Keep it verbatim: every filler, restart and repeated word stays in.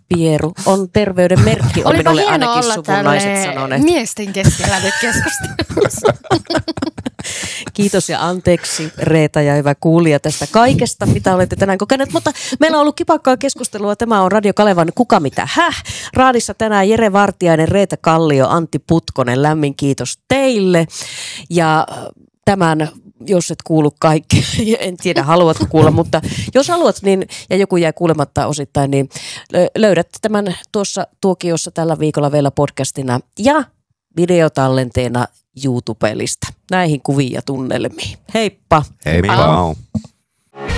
pieru on terveyden merkki, on minulle ainakin suvunaiset sanoneet. Miesten keskellä nyt keskustelussa. Kiitos ja anteeksi Reeta ja hyvä kuulija tästä kaikesta, mitä olette tänään kokeneet. Mutta meillä on ollut kipakkaa keskustelua. Tämä on Radio Kalevan Kuka mitä häh. Raadissa tänään Jere Vartiainen, Reeta Kallio, Antti Putkonen. Lämmin kiitos teille. Ja tämän, jos et kuulu kaikki, en tiedä haluatko kuulla, mutta jos haluat niin, ja joku jää kuulematta osittain, niin löydät tämän tuossa tuokiossa tällä viikolla vielä podcastina ja videotallenteena YouTubelista. Näihin kuviin ja tunnelmiin. Heippa! Heippa!